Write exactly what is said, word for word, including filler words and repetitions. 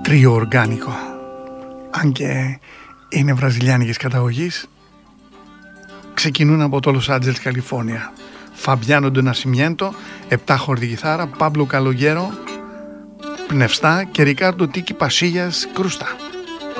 τρίο οργάνικο, αν και είναι βραζιλιάνικης καταγωγής. Ξεκινούν από το Los Angeles, Καλιφόρνια. Φαμπιάνο Ντονασιμιέντο, επτάχορδη κιθάρα, Πάμπλο Καλογέρο πνευστά και Ρικάρντο Τίκι Πασίγιας κρούστα.